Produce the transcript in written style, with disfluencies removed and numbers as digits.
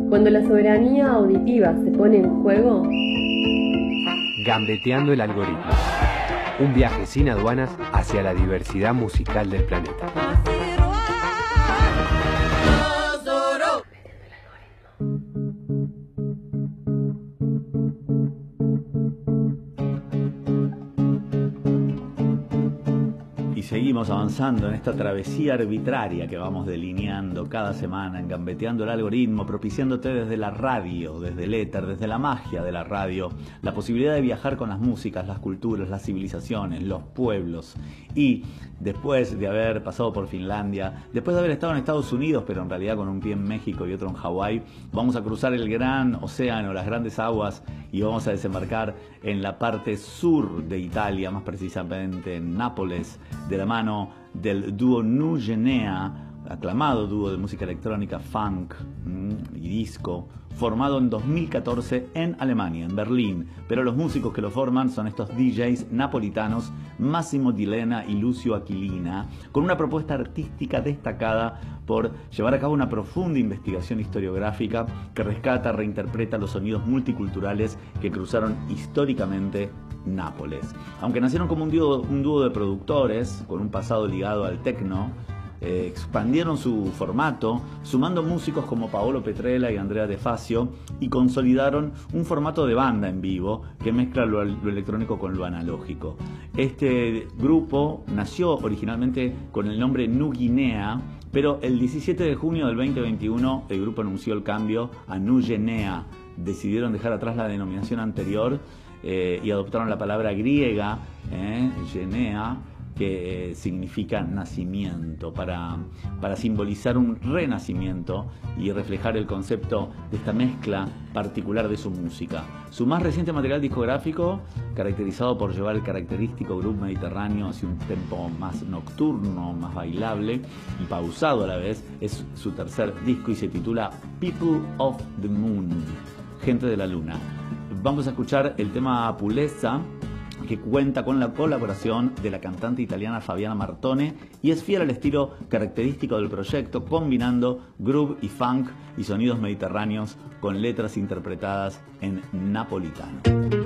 Cuando la soberanía auditiva se pone en juego, Gambeteando el algoritmo. Un viaje sin aduanas hacia la diversidad musical del planeta. Y seguimos avanzando en esta travesía arbitraria que vamos delineando cada semana, en Gambeteando el algoritmo, propiciándote desde la radio, desde el éter, desde la magia de la radio, la posibilidad de viajar con las músicas, las culturas, las civilizaciones, los pueblos. Y después de haber pasado por Finlandia, después de haber estado en Estados Unidos, pero en realidad con un pie en México y otro en Hawái, vamos a cruzar el gran océano, las grandes aguas, y vamos a desembarcar en la parte sur de Italia, más precisamente en Nápoles, de la mano del dúo Nu Genea, aclamado dúo de música electrónica, funk y disco, formado en 2014 en Alemania, en Berlín. Pero los músicos que lo forman son estos DJs napolitanos, Massimo Di Lena y Lucio Aquilina, con una propuesta artística destacada por llevar a cabo una profunda investigación historiográfica que rescata, reinterpreta los sonidos multiculturales que cruzaron históricamente Nápoles. Aunque nacieron como un dúo de productores con un pasado ligado al techno, expandieron su formato sumando músicos como Paolo Petrella y Andrea De Facio, y consolidaron un formato de banda en vivo que mezcla lo electrónico con lo analógico. Este grupo nació originalmente con el nombre Nu Guinea, pero el 17 de junio del 2021 el grupo anunció el cambio a Nu Genea. Decidieron dejar atrás la denominación anterior y adoptaron la palabra griega, Genea, que significa nacimiento, para simbolizar un renacimiento y reflejar el concepto de esta mezcla particular de su música. Su más reciente material discográfico, caracterizado por llevar el característico groove mediterráneo hacia un tempo más nocturno, más bailable y pausado a la vez, es su tercer disco y se titula People of the Moon, Gente de la Luna. Vamos a escuchar el tema Pulezza, que cuenta con la colaboración de la cantante italiana Fabiana Martone y es fiel al estilo característico del proyecto, combinando groove y funk y sonidos mediterráneos con letras interpretadas en napolitano.